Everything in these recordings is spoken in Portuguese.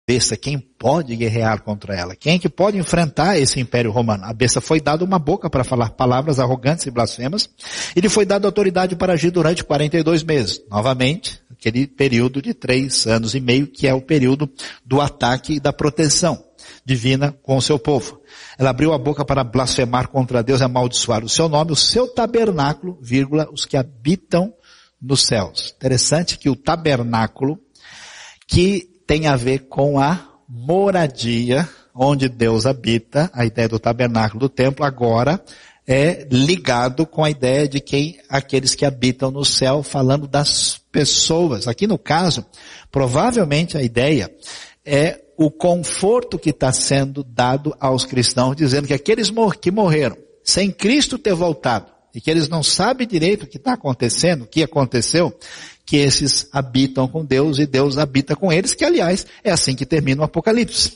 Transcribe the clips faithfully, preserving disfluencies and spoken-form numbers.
besta, quem pode guerrear contra ela? Quem é que pode enfrentar esse império romano? A besta foi dada uma boca para falar palavras arrogantes e blasfemas, e lhe foi dada autoridade para agir durante quarenta e dois meses. Novamente, aquele período de três anos e meio, que é o período do ataque e da proteção divina com o seu povo. Ela abriu a boca para blasfemar contra Deus e amaldiçoar o seu nome, o seu tabernáculo, vírgula, os que habitam nos céus. Interessante que o tabernáculo, que tem a ver com a moradia, onde Deus habita, a ideia do tabernáculo do templo, agora é ligado com a ideia de quem, aqueles que habitam no céu, falando das pessoas. Aqui no caso, provavelmente a ideia é o conforto que está sendo dado aos cristãos, dizendo que aqueles que morreram sem Cristo ter voltado, e que eles não sabem direito o que está acontecendo, o que aconteceu, que esses habitam com Deus e Deus habita com eles, que aliás é assim que termina o Apocalipse.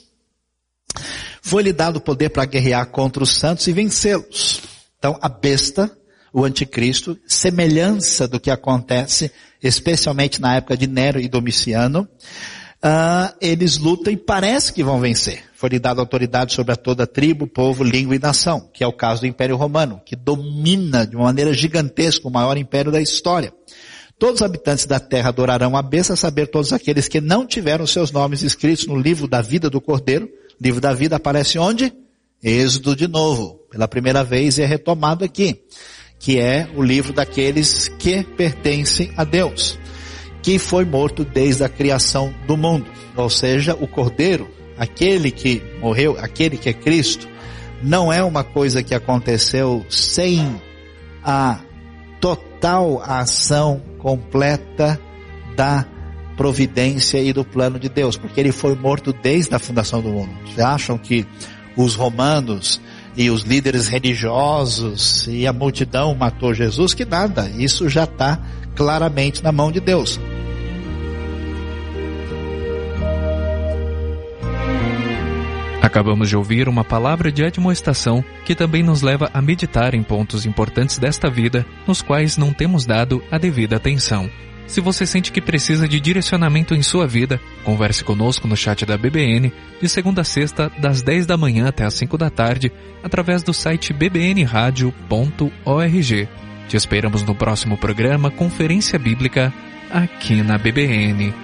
Foi-lhe dado o poder para guerrear contra os santos e vencê-los. Então a besta, o anticristo, semelhança do que acontece, especialmente na época de Nero e Domiciano, Uh, eles lutam e parece que vão vencer. Foi-lhe dada autoridade sobre a toda tribo, povo, língua e nação, que é o caso do Império Romano, que domina de uma maneira gigantesca o maior império da história. Todos os habitantes da terra adorarão a besta, a saber todos aqueles que não tiveram seus nomes escritos no livro da vida do Cordeiro. O livro da vida aparece onde? Êxodo de novo, pela primeira vez, e é retomado aqui, que é o livro daqueles que pertencem a Deus, que foi morto desde a criação do mundo. Ou seja, o Cordeiro, aquele que morreu, aquele que é Cristo, não é uma coisa que aconteceu sem a total ação completa da providência e do plano de Deus, porque ele foi morto desde a fundação do mundo. Vocês acham que os romanos e os líderes religiosos e a multidão matou Jesus? Que nada, isso já está claramente na mão de Deus. Acabamos de ouvir uma palavra de admoestação que também nos leva a meditar em pontos importantes desta vida, nos quais não temos dado a devida atenção. Se você sente que precisa de direcionamento em sua vida, converse conosco no chat da B B N, de segunda a sexta, das dez da manhã até as cinco da tarde, através do site b b n radio ponto org. Te esperamos no próximo programa Conferência Bíblica, aqui na B B N.